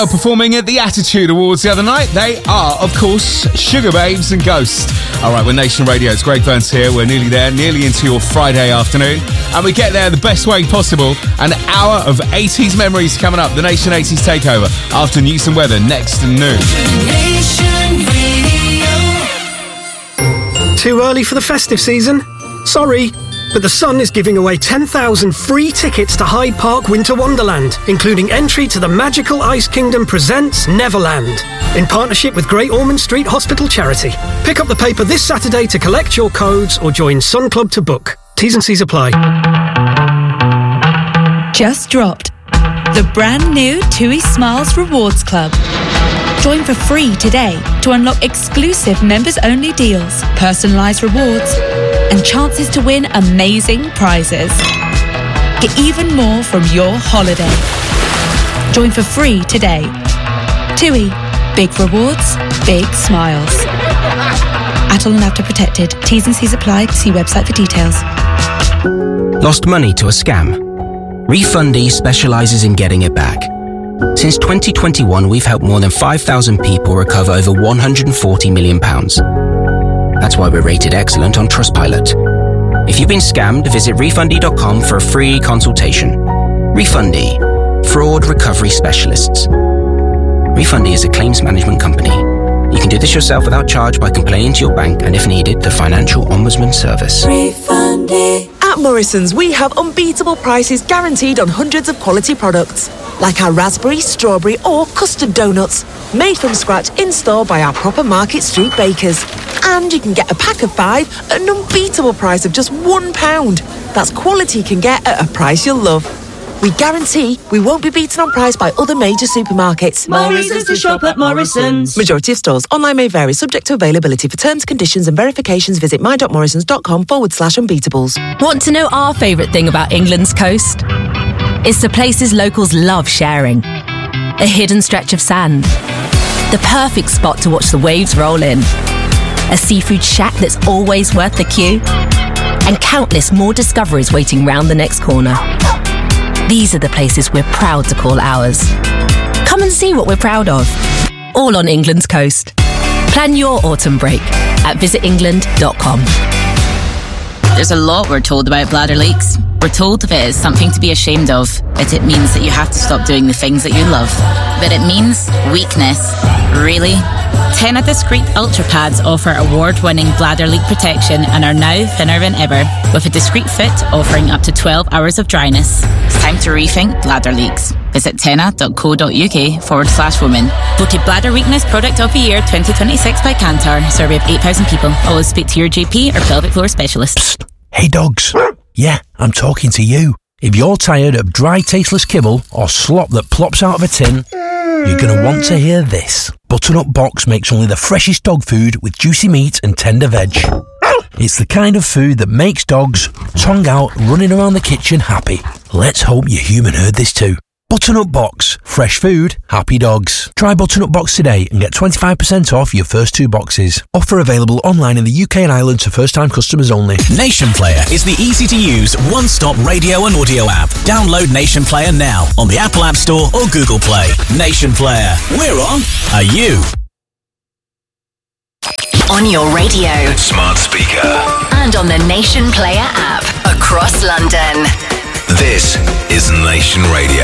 Chanel performing at the Attitude Awards the other night. They are, of course, Sugar Babes and Ghost. All right, we're Nation Radio. It's Greg Burns here. We're nearly there, nearly into your Friday afternoon. And we get there the best way possible. An hour of 80s memories coming up. The Nation 80s Takeover after news and weather next and noon. Nation Radio. Too early for the festive season? Sorry. But The Sun is giving away 10,000 free tickets to Hyde Park Winter Wonderland, including entry to the Magical Ice Kingdom Presents Neverland, in partnership with Great Ormond Street Hospital Charity. Pick up the paper this Saturday to collect your codes or join Sun Club to book. T's and C's apply. Just dropped. The brand new TUI Smiles Rewards Club. Join for free today to unlock exclusive members-only deals, personalised rewards, and chances to win amazing prizes. Get even more from your holiday. Join for free today. TUI. Big rewards, big smiles. Adult and after protected. T's and C's apply. See website for details. Lost money to a scam? Refundee specialises in getting it back. Since 2021, we've helped more than 5,000 people recover over £140 million. That's why we're rated excellent on Trustpilot. If you've been scammed, visit refundee.com for a free consultation. Refundee. Fraud recovery specialists. Refundee is a claims management company. You can do this yourself without charge by complaining to your bank and, if needed, the Financial Ombudsman Service. Refundee. At Morrison's, we have unbeatable prices guaranteed on hundreds of quality products, like our raspberry, strawberry or custard donuts, made from scratch in-store by our proper Market Street bakers. And you can get a pack of 5 at an unbeatable price of just £1. That's quality you can get at a price you'll love. We guarantee we won't be beaten on price by other major supermarkets. More reasons to shop at Morrison's. Majority of stores. Online may vary, subject to availability. For terms, conditions and verifications, visit my.morrisons.com/unbeatables. Want to know our favourite thing about England's coast? It's the places locals love sharing. A hidden stretch of sand. The perfect spot to watch the waves roll in. A seafood shack that's always worth the queue. And countless more discoveries waiting round the next corner. These are the places we're proud to call ours. Come and see what we're proud of. All on England's coast. Plan your autumn break at visitengland.com. There's a lot we're told about bladder leaks. We're told if it is something to be ashamed of, it means that you have to stop doing the things that you love. But it means weakness. Really? Tena Discreet Ultra Pads offer award-winning bladder leak protection and are now thinner than ever, with a discreet fit offering up to 12 hours of dryness. It's time to rethink bladder leaks. Visit tena.co.uk/women. Voted Bladder Weakness Product of the Year 2026 by Kantar. Survey of 8,000 people. Always speak to your GP or pelvic floor specialist. Psst. Hey dogs. Yeah, I'm talking to you. If you're tired of dry, tasteless kibble or slop that plops out of a tin, you're going to want to hear this. Butternut Box makes only the freshest dog food with juicy meat and tender veg. It's the kind of food that makes dogs, tongue out, running around the kitchen happy. Let's hope your human heard this too. Butternut Box. Fresh food, happy dogs. Try Butternut Box today and get 25% off your first 2 boxes. Offer available online in the UK and Ireland to first-time customers only. Nation Player is the easy-to-use, one-stop radio and audio app. Download Nation Player now on the Apple App Store or Google Play. Nation Player. We're on. Are you? On your radio, smart speaker, and on the Nation Player app across London. This is Nation Radio.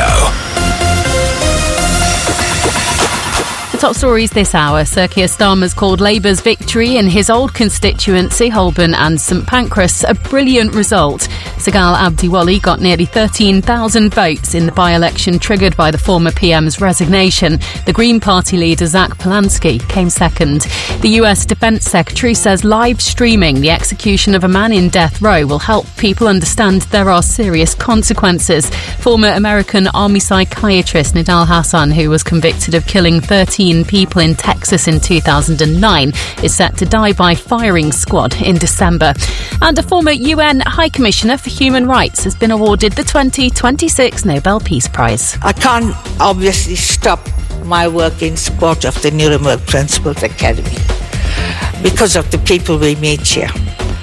The top stories this hour. Sir Keir Starmer's called Labour's victory in his old constituency, Holborn and St Pancras, a brilliant result. Sagal Abdiwali got nearly 13,000 votes in the by-election triggered by the former PM's resignation. The Green Party leader Zach Polanski came second. The US Defence Secretary says live streaming the execution of a man in death row will help people understand there are serious consequences. Former American Army psychiatrist Nidal Hassan, who was convicted of killing 13 people in Texas in 2009, is set to die by firing squad in December. And a former UN High Commissioner for Human Rights has been awarded the 2026 Nobel Peace Prize. I can't obviously stop my work in support of the Nuremberg Principles Academy because of the people we meet here.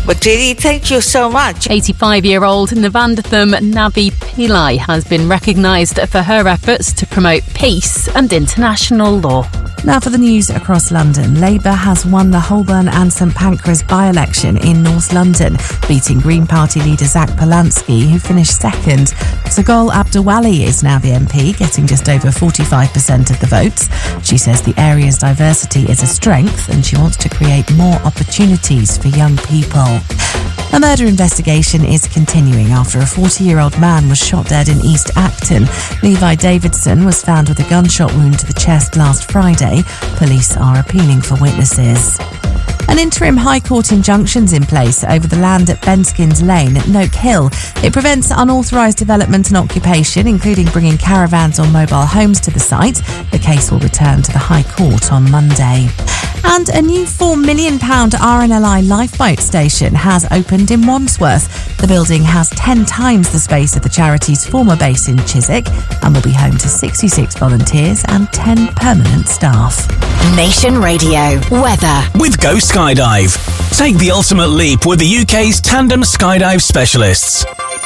But really, thank you so much. 85-year-old Navanditham Nabi Pillai has been recognised for her efforts to promote peace and international law. Now for the news across London. Labour has won the Holborn and St Pancras by-election in North London, beating Green Party leader Zach Polanski, who finished second. Sagol Abdulwali is now the MP, getting just over 45% of the votes. She says the area's diversity is a strength and she wants to create more opportunities for young people. A murder investigation is continuing after a 40-year-old man was shot dead in East Acton. Levi Davidson was found with a gunshot wound to the chest last Friday. Police are appealing for witnesses. An interim High Court injunction's in place over the land at Benskins Lane at Noak Hill. It prevents unauthorised development and occupation, including bringing caravans or mobile homes to the site. The case will return to the High Court on Monday. And a new £4 million RNLI lifeboat station has opened in Wandsworth. The building has 10 times the space of the charity's former base in Chiswick and will be home to 66 volunteers and 10 permanent staff. Nation Radio weather. With Go Skydive. Take the ultimate leap with the UK's tandem skydive specialists.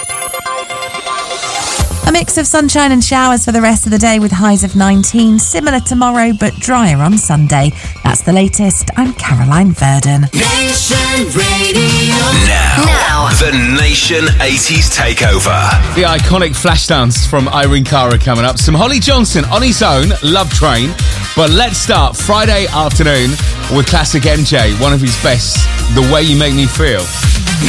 A mix of sunshine and showers for the rest of the day with highs of 19. Similar tomorrow, but drier on Sunday. That's the latest. I'm Caroline Verdon. Nation Radio. Now, the Nation 80s Takeover. The iconic Flashdance from Irene Cara coming up. Some Holly Johnson on his own, Love Train. But let's start Friday afternoon with classic MJ, one of his best, The Way You Make Me Feel.